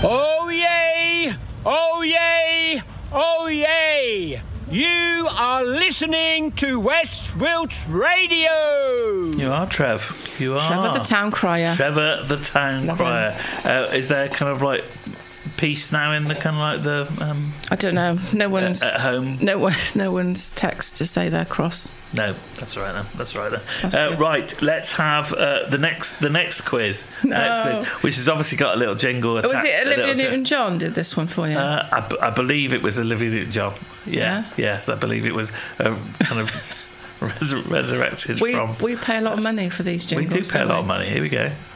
Oh yay! Oh yay! Oh yay! You are listening to West Wilts Radio. You are, Trev. You are. Trevor the Town Crier. Trevor the Town Crier. Is there kind of like peace now in the kind of like the? I don't know. No one's at home. No one's text to say they're cross. No, that's all right then. That's all right then. That's right, let's have the next quiz. No. Next quiz, which has obviously got a little jingle attached. Was it Olivia Newton-John did this one for you? I believe it was Olivia Newton-John. Yeah. Yes, I believe it was kind of resurrected from. We pay a lot of money for these jingles. We do pay a lot of money. Here we go.